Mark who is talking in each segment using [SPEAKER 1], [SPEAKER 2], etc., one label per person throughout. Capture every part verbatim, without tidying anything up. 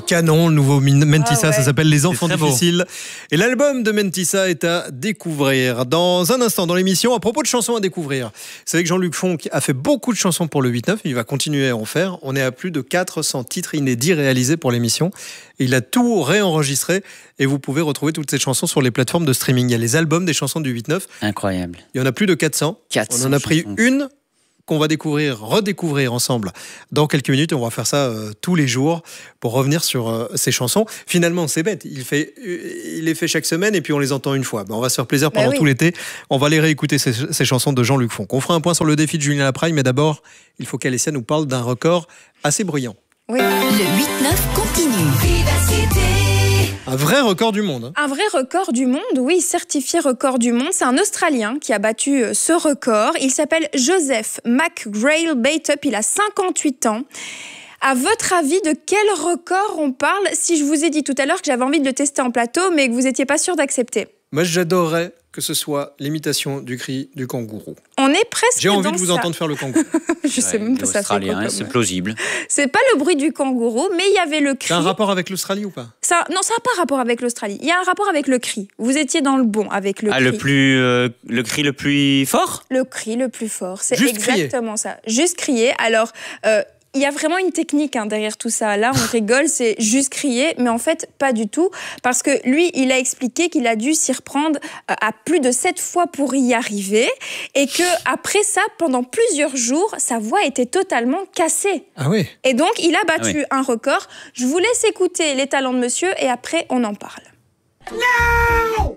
[SPEAKER 1] est canon, le nouveau Mentissa,
[SPEAKER 2] ah ouais.
[SPEAKER 1] ça s'appelle Les Enfants Difficiles. Et l'album de Mentissa est à découvrir. Dans un instant, dans l'émission, à propos de chansons à découvrir. Vous savez que Jean-Luc Fonck a fait beaucoup de chansons pour le huit neuf, il va continuer à en faire. On est à plus de quatre cents titres inédits réalisés pour l'émission. Il a tout réenregistré et vous pouvez retrouver toutes ces chansons sur les plateformes de streaming. Il y a les albums des chansons du huit neuf.
[SPEAKER 3] Incroyable.
[SPEAKER 1] Il y en a plus de quatre cents.
[SPEAKER 3] quatre cents
[SPEAKER 1] On en a pris
[SPEAKER 3] chansons.
[SPEAKER 1] une qu'on va découvrir, redécouvrir ensemble dans quelques minutes. On va faire ça euh, tous les jours pour revenir sur euh, ces chansons. Finalement, c'est bête. Il, fait, euh, il les fait chaque semaine et puis on les entend une fois. Ben, on va se faire plaisir pendant bah oui. tout l'été. On va les réécouter, ces, ces chansons de Jean-Luc Fonck. On fera un point sur le défi de Julien Lapraille, mais d'abord, il faut qu'Alessia nous parle d'un record assez bruyant.
[SPEAKER 4] Oui. Le huit neuf continue. Vivacité.
[SPEAKER 1] Un vrai record du monde. Hein.
[SPEAKER 2] Un vrai record du monde, oui, certifié record du monde. C'est un Australien qui a battu ce record. Il s'appelle Joseph McGrail Baitup, il a cinquante-huit ans. À votre avis, de quel record on parle si je vous ai dit tout à l'heure que j'avais envie de le tester en plateau, mais que vous n'étiez pas sûr d'accepter?
[SPEAKER 1] Moi, j'adorerais que ce soit l'imitation du cri du kangourou.
[SPEAKER 2] On est presque
[SPEAKER 1] J'ai envie
[SPEAKER 2] dans
[SPEAKER 1] de vous
[SPEAKER 2] ça.
[SPEAKER 1] entendre faire le kangourou.
[SPEAKER 2] Je ouais, sais même pas ça fait quoi.
[SPEAKER 3] C'est plausible.
[SPEAKER 2] C'est pas le bruit du kangourou, mais il y avait le cri.
[SPEAKER 1] C'est un rapport avec l'Australie ou pas?
[SPEAKER 2] ça, Non, ça n'a pas rapport avec l'Australie. Il y a un rapport avec le cri. Vous étiez dans le bon avec le
[SPEAKER 3] ah,
[SPEAKER 2] cri.
[SPEAKER 3] Le, plus, euh, le cri le plus fort?
[SPEAKER 2] Le cri le plus fort, c'est
[SPEAKER 1] Juste
[SPEAKER 2] exactement
[SPEAKER 1] crier.
[SPEAKER 2] ça. Juste crier. Alors... Euh, il y a vraiment une technique hein, derrière tout ça. Là, on rigole, c'est juste crier, mais en fait, pas du tout. Parce que lui, il a expliqué qu'il a dû s'y reprendre à plus de sept fois pour y arriver. Et qu'après ça, pendant plusieurs jours, sa voix était totalement cassée.
[SPEAKER 1] Ah oui.
[SPEAKER 2] Et donc, il a battu
[SPEAKER 3] ah oui.
[SPEAKER 2] un record. Je vous laisse écouter les talents de monsieur et après, on en parle.
[SPEAKER 4] No!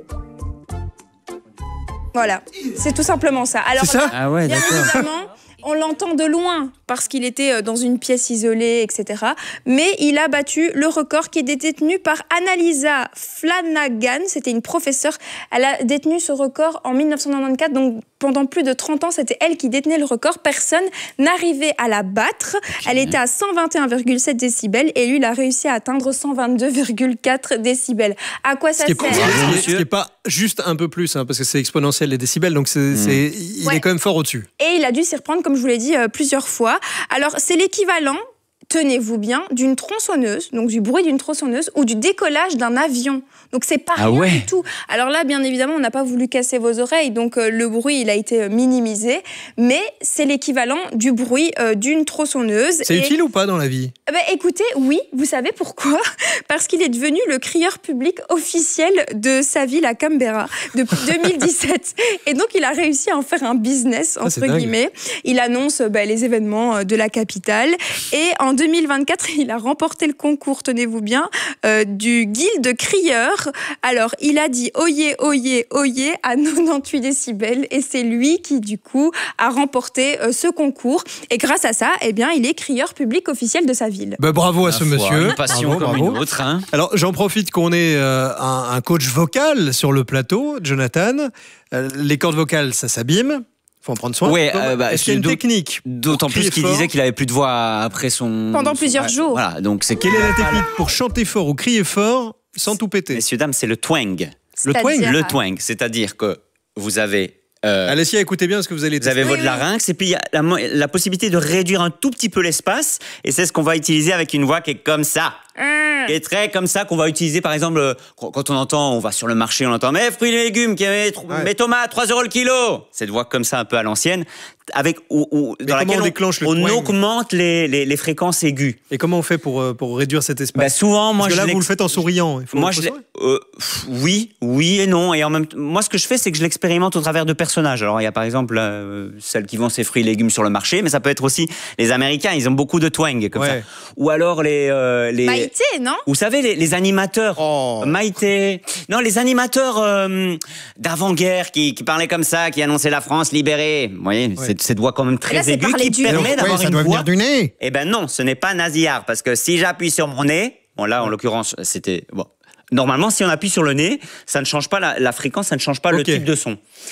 [SPEAKER 2] Voilà, c'est tout simplement ça. Alors,
[SPEAKER 1] c'est ça
[SPEAKER 2] là,
[SPEAKER 3] ah ouais,
[SPEAKER 2] bien
[SPEAKER 3] d'accord.
[SPEAKER 2] évidemment... On l'entend de loin parce qu'il était dans une pièce isolée, et cetera. Mais il a battu le record qui est détenu par Annalisa Flanagan. C'était une professeure. Elle a détenu ce record en mille neuf cent quatre-vingt-quatorze. Donc pendant plus de trente ans, c'était elle qui détenait le record. Personne n'arrivait à la battre. Okay. Elle était à cent vingt et un virgule sept décibels et lui, il a réussi à atteindre cent vingt-deux virgule quatre décibels. À quoi ça
[SPEAKER 1] ce
[SPEAKER 2] sert?
[SPEAKER 1] Ce qui n'est pas juste un peu plus, hein, parce que c'est exponentiel les décibels, donc c'est, mmh. c'est, il ouais. est quand même fort au-dessus.
[SPEAKER 2] Et il a dû s'y reprendre, comme je vous l'ai dit, euh, plusieurs fois. Alors, c'est l'équivalent, tenez-vous bien, d'une tronçonneuse, donc du bruit d'une tronçonneuse, ou du décollage d'un avion. Donc, c'est pas
[SPEAKER 3] ah
[SPEAKER 2] rien
[SPEAKER 3] ouais.
[SPEAKER 2] du tout. Alors là, bien évidemment, on n'a pas voulu casser vos oreilles, donc euh, le bruit, il a été minimisé, mais c'est l'équivalent du bruit euh, d'une tronçonneuse.
[SPEAKER 1] C'est
[SPEAKER 2] et...
[SPEAKER 1] utile ou pas dans la vie?
[SPEAKER 2] Bah, écoutez, oui, vous savez pourquoi? Parce qu'il est devenu le crieur public officiel de sa ville à Canberra depuis deux mille dix-sept. Et donc, il a réussi à en faire un business, entre
[SPEAKER 1] ah,
[SPEAKER 2] guillemets. Il annonce bah, les événements de la capitale. Et en deux mille vingt-quatre, il a remporté le concours, tenez-vous bien, euh, du guilde de crieurs. Alors, il a dit oyez, oyez, oyez à quatre-vingt-dix-huit décibels. Et c'est lui qui, du coup, a remporté euh, ce concours. Et grâce à ça, eh bien, il est crieur public officiel de sa ville.
[SPEAKER 1] Bah, bravo à ce
[SPEAKER 3] foi,
[SPEAKER 1] monsieur.
[SPEAKER 3] Une passion
[SPEAKER 1] bravo,
[SPEAKER 3] comme
[SPEAKER 1] bravo.
[SPEAKER 3] une autre. Hein.
[SPEAKER 1] Alors, j'en profite qu'on ait euh, un, un coach vocal sur le plateau, Jonathan. Euh, les cordes vocales, ça s'abîme. Faut en prendre soin.
[SPEAKER 3] Ouais, euh, bah,
[SPEAKER 1] Est-ce qu'il y a une technique?
[SPEAKER 3] D'autant plus qu'il fort. disait qu'il avait plus de voix après son...
[SPEAKER 2] Pendant
[SPEAKER 3] son...
[SPEAKER 2] plusieurs
[SPEAKER 3] ouais,
[SPEAKER 2] jours.
[SPEAKER 3] Voilà, donc c'est...
[SPEAKER 1] Quelle est la technique pour chanter fort ou crier fort sans tout péter?
[SPEAKER 3] Messieurs, dames, c'est le twang.
[SPEAKER 1] Le twang
[SPEAKER 3] Le twang, c'est-à-dire que vous avez... Euh,
[SPEAKER 1] Allez-y, écoutez bien ce que vous allez
[SPEAKER 3] Vous avez
[SPEAKER 2] oui,
[SPEAKER 3] votre
[SPEAKER 2] oui.
[SPEAKER 3] larynx et puis il y a la, la possibilité de réduire un tout petit peu l'espace et c'est ce qu'on va utiliser avec une voix qui est comme ça. Qui est très comme ça, qu'on va utiliser par exemple quand on entend, on va sur le marché, on entend mais fruits et légumes, ouais. mes tomates, trois euros le kilo. Cette voix comme ça un peu à l'ancienne, avec ou, ou, dans laquelle on, on, on augmente les, les, les fréquences aiguës.
[SPEAKER 1] Et comment on fait pour, pour réduire cet espace?
[SPEAKER 3] Bah souvent, moi,
[SPEAKER 1] Parce que
[SPEAKER 3] je
[SPEAKER 1] là, vous le faites en souriant. Il faut
[SPEAKER 3] moi, je euh, oui, oui et non. Et en même temps, moi, ce que je fais, c'est que je l'expérimente au travers de personnages. Alors, il y a par exemple euh, celles qui vendent ses fruits et légumes sur le marché, mais ça peut être aussi les Américains. Ils ont beaucoup de twang comme ouais. ça. Ou alors les euh, les.
[SPEAKER 2] Maïté, non?
[SPEAKER 3] Vous savez les, les animateurs.
[SPEAKER 1] Oh.
[SPEAKER 3] Maïté. Non, les animateurs euh, d'avant-guerre qui, qui parlaient comme ça, qui annonçaient la France libérée. Vous voyez, ouais. c'est cette voix quand même très
[SPEAKER 2] là,
[SPEAKER 3] aiguë qui permet
[SPEAKER 1] ouais,
[SPEAKER 3] d'avoir
[SPEAKER 1] ça
[SPEAKER 3] une
[SPEAKER 1] doit
[SPEAKER 3] voix.
[SPEAKER 1] Venir du nez.
[SPEAKER 3] Eh ben non, ce n'est pas nasillard parce que si j'appuie sur mon nez, bon là en l'occurrence c'était bon. Normalement, si on appuie sur le nez, ça ne change pas la, la fréquence, ça ne change pas okay. le type de son.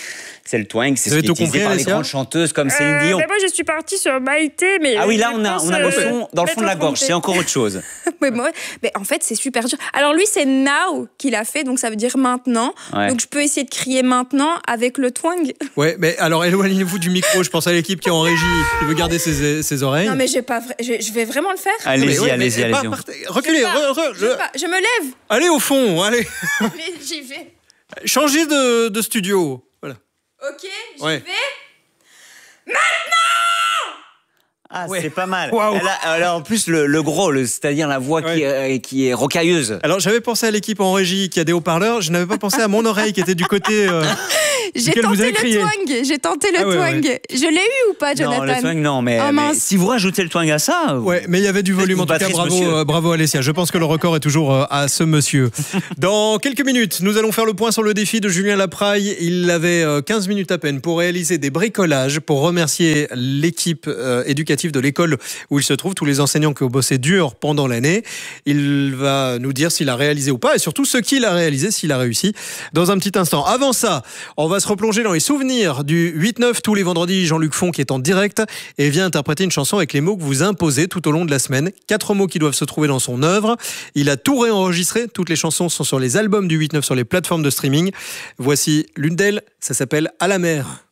[SPEAKER 3] c'est le twang, c'est
[SPEAKER 1] Vous
[SPEAKER 3] ce
[SPEAKER 1] avez
[SPEAKER 3] qui est
[SPEAKER 1] tout
[SPEAKER 3] utilisé
[SPEAKER 1] compris,
[SPEAKER 3] par les
[SPEAKER 1] Alessia
[SPEAKER 3] grandes chanteuses comme Céline Dion.
[SPEAKER 2] mais moi, je suis partie sur Maïté, mais...
[SPEAKER 3] Ah oui, là,
[SPEAKER 2] je
[SPEAKER 3] on a,
[SPEAKER 2] pense,
[SPEAKER 3] on a le
[SPEAKER 2] euh,
[SPEAKER 3] son dans le fond de la
[SPEAKER 2] mettre en
[SPEAKER 3] gorge, c'est
[SPEAKER 2] fronté.
[SPEAKER 3] encore autre chose.
[SPEAKER 2] mais, moi, mais en fait, c'est super dur. Alors lui, c'est now qu'il a fait, donc ça veut dire maintenant.
[SPEAKER 3] Ouais.
[SPEAKER 2] Donc je peux essayer de crier maintenant avec le twang.
[SPEAKER 1] Ouais, mais alors éloignez-vous du micro. Je pense à l'équipe qui est en régie, qui veut garder ses, ses oreilles.
[SPEAKER 2] Non, mais j'ai pas vra- je, je vais vraiment le faire.
[SPEAKER 3] Allez-y,
[SPEAKER 1] Mais ouais,
[SPEAKER 3] allez-y,
[SPEAKER 1] mais
[SPEAKER 3] allez-y.
[SPEAKER 1] pas- partez- Reculez,
[SPEAKER 2] Je pars,
[SPEAKER 1] re- re-
[SPEAKER 2] je,
[SPEAKER 1] re-
[SPEAKER 2] pars, je me lève.
[SPEAKER 1] allez au fond, allez.
[SPEAKER 2] Mais j'y vais.
[SPEAKER 1] Changez de, de studio. Voilà.
[SPEAKER 2] Ok, j'y
[SPEAKER 1] Ouais.
[SPEAKER 2] vais.
[SPEAKER 3] Ah,
[SPEAKER 1] Ouais.
[SPEAKER 3] c'est pas mal.
[SPEAKER 1] Waouh.
[SPEAKER 3] Elle a- alors, en plus, le, le gros, le- c'est-à-dire la voix
[SPEAKER 1] Ouais.
[SPEAKER 3] qui, est, qui est rocailleuse.
[SPEAKER 1] Alors j'avais pensé à l'équipe en régie qui a des haut-parleurs. Je n'avais pas pensé à mon oreille qui était du côté. euh,
[SPEAKER 2] J'ai
[SPEAKER 1] Duquel vous
[SPEAKER 2] tenté
[SPEAKER 1] avez
[SPEAKER 2] le
[SPEAKER 1] crié.
[SPEAKER 2] twang. J'ai tenté le
[SPEAKER 1] Ah ouais,
[SPEAKER 2] twang.
[SPEAKER 1] ouais.
[SPEAKER 2] Je l'ai eu ou pas, Jonathan?
[SPEAKER 3] Non, le twang, non, mais,
[SPEAKER 2] Oh,
[SPEAKER 3] mais
[SPEAKER 2] mince.
[SPEAKER 3] si vous rajoutez le twang à ça. vous-
[SPEAKER 1] Ouais, mais il y avait du volume en tout cas.
[SPEAKER 3] Patrice,
[SPEAKER 1] Bravo,
[SPEAKER 3] monsieur.
[SPEAKER 1] euh, bravo Alessia. Je pense que le record est toujours euh, à ce monsieur. Dans quelques minutes, nous allons faire le point sur le défi de Julien Lapraille. Il avait euh, quinze minutes à peine pour réaliser des bricolages, pour remercier l'équipe euh, éducative de l'école où il se trouve, tous les enseignants qui ont bossé dur pendant l'année. Il va nous dire s'il a réalisé ou pas et surtout ce qu'il a réalisé, s'il a réussi dans un petit instant. Avant ça, on va se replonger dans les souvenirs du huit neuf tous les vendredis. Jean-Luc Font qui est en direct et vient interpréter une chanson avec les mots que vous imposez tout au long de la semaine. Quatre mots qui doivent se trouver dans son œuvre. Il a tout réenregistré. Toutes les chansons sont sur les albums du huit neuf sur les plateformes de streaming. Voici l'une d'elles. Ça s'appelle À la mer.